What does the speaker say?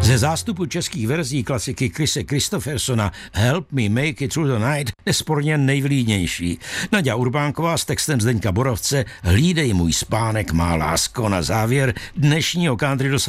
Ze zástupu českých verzí klasiky Krise Kristoffersona Help Me Make It Through the Night nesporně nejvlídnější. Naďa Urbánková s textem Zdeňka Borovce Hlídej můj spánek, má lásko, na závěr dnešního Country